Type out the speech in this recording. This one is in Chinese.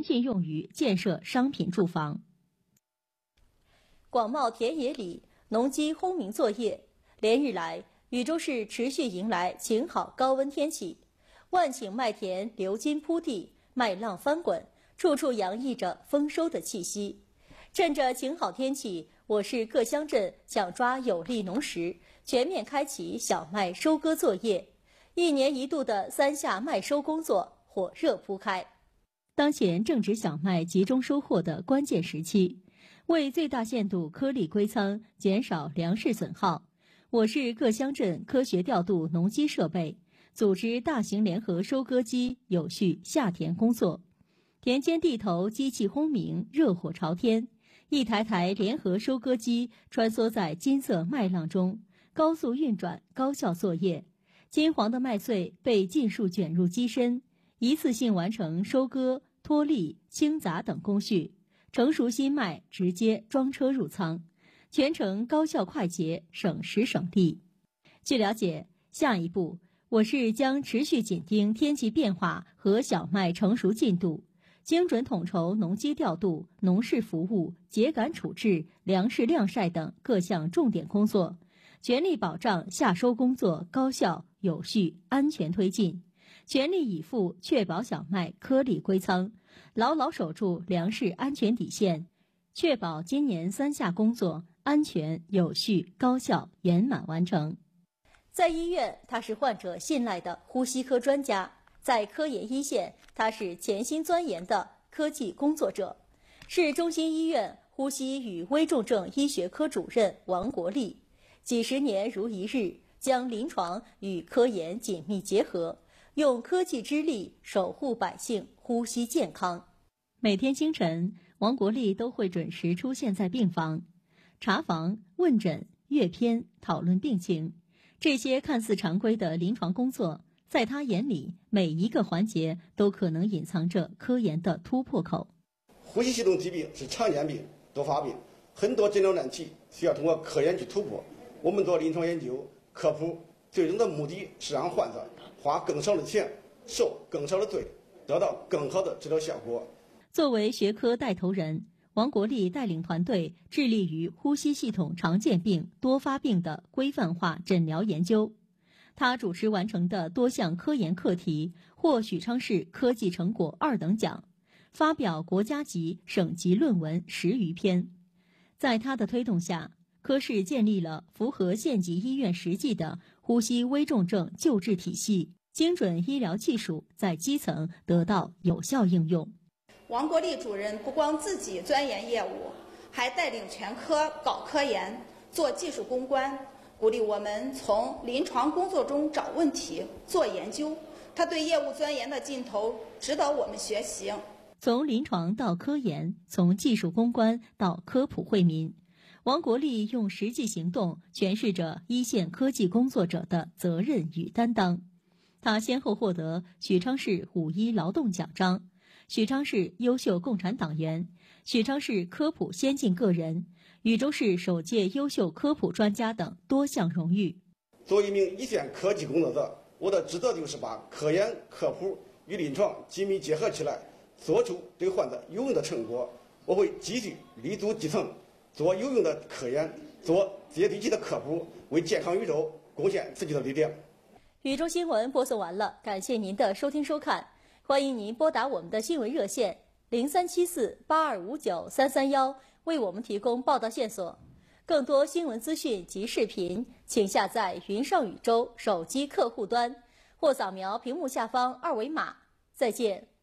进用于建设商品住房。 广袤田野里，农机轰鸣作业，连日来，禹州市持续迎来晴好高温天气，万顷麦田流金铺地，麦浪翻滚，处处洋溢着丰收的气息。趁着晴好天气，我市各乡镇抢抓有利农时，全面开启小麦收割作业。1年1度的3夏麦收工作火热铺开。 当前正值小麦集中收获的关键时期，为最大限度颗粒归仓，减少粮食损耗，我市各乡镇科学调度农机设备，组织大型联合收割机有序下田工作。田间地头机器轰鸣，热火朝天，一台台联合收割机穿梭在金色麦浪中，高速运转，高效作业。金黄的麦穗被尽数卷入机身，一次性完成收割、脱粒、清杂等工序。成熟新麦直接装车入仓，全程高效快捷，省时省力。据了解，下一步我市将持续紧盯天气变化和小麦成熟进度，精准统筹农机调度、农事服务、秸秆处置、粮食晾晒等各项重点工作，全力保障夏收工作高效、有序、安全推进，全力以赴确保小麦颗粒归仓，牢牢守住粮食安全底线，确保今年3夏工作安全、有序、高效、圆满完成。 在医院，他是患者信赖的呼吸科专家；在科研一线，他是潜心钻研的科技工作者。市中心医院呼吸与危重症医学科主任王国立，几十年如一日，将临床与科研紧密结合，用科技之力守护百姓呼吸健康。 每天清晨，王国立都会准时出现在病房，查房、问诊、阅片、讨论病情。这些看似常规的临床工作，在他眼里，每一个环节都可能隐藏着科研的突破口。 呼吸系统疾病是常见病、多发病，很多诊疗难题需要通过科研去突破。我们做临床研究、科普，最终的目的是让患者花更少的钱，受更少的罪，得到更好的治疗效果。 作为学科带头人，王国立带领团队致力于呼吸系统常见病、多发病的规范化诊疗研究。他主持完成的多项科研课题获许昌市科技成果2等奖，发表国家级、省级论文10余篇。在他的推动下，科室建立了符合县级医院实际的呼吸危重症救治体系，精准医疗技术在基层得到有效应用。 王国立主任不光自己钻研业务，还带领全科搞科研、做技术攻关，鼓励我们从临床工作中找问题、做研究。他对业务钻研的劲头值得我们学习。 从临床到科研，从技术攻关到科普惠民，王国立用实际行动诠释着一线科技工作者的责任与担当。他先后获得许昌市5一劳动奖章、许昌市优秀共产党员、许昌市科普先进个人、禹州市首届优秀科普专家等多项荣誉。 作为一名一线科技工作者，我的职责就是把科研、科普与临床紧密结合起来，做出对患者有用的成果。我会继续立足基层，做有用的科研，做接地气的科普，为健康禹州贡献自己的力量。 禹州新闻播送完了，感谢您的收听收看，欢迎您拨打我们的新闻热线03748259-331，为我们提供报道线索。更多新闻资讯及视频，请下载云上禹州手机客户端，或扫描屏幕下方2维码。再见。